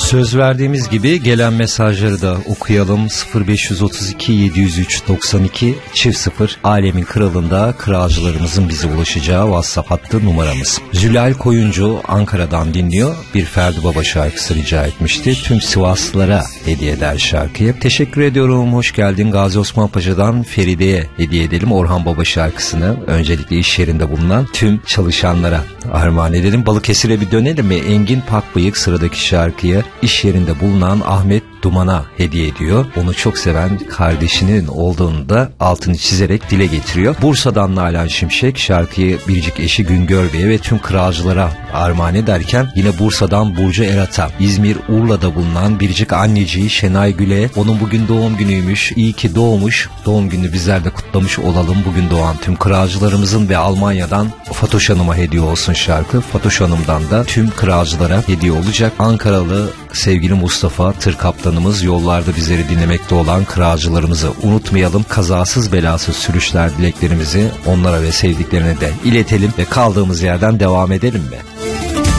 Söz verdiğimiz gibi gelen mesajları da okuyalım. 0532 703 92 0 Alemin Kralı'nda kralcılarımızın bize ulaşacağı WhatsApp hattı numaramız. Zülal Koyuncu Ankara'dan dinliyor. Bir Ferdi Baba şarkısı rica etmişti. Tüm Sivaslılara hediye eder şarkıyı. Teşekkür ediyorum. Hoş geldin. Gazi Osman Paşa'dan Feride'ye hediye edelim Orhan Baba şarkısını. Öncelikle iş yerinde bulunan tüm çalışanlara armağan edelim. Balıkesir'e bir dönelim mi? Engin Pakbıyık sıradaki şarkıyı iş yerinde bulunan Ahmet Duman'a hediye ediyor. Onu çok seven kardeşinin olduğunu da altını çizerek dile getiriyor. Bursa'dan Nalan Şimşek şarkıyı biricik eşi Güngör Bey'e ve tüm kralcılara armağan ederken yine Bursa'dan Burcu Erat'a, İzmir Urla'da bulunan biricik anneciği Şenay Gül'e, onun bugün doğum günüymüş, iyi ki doğmuş, doğum gününü bizler de kutlamış olalım bugün doğan tüm kralcılarımızın ve Almanya'dan Fatoş Hanım'a hediye olsun şarkı. Fatoş Hanım'dan da tüm kralcılara hediye olacak. Ankaralı sevgili Mustafa tır kaptanımız, yollarda bizleri dinlemekte olan kralcılarımızı unutmayalım. Kazasız belasız sürüşler dileklerimizi onlara ve sevdiklerine de iletelim ve kaldığımız yerden devam edelim mi?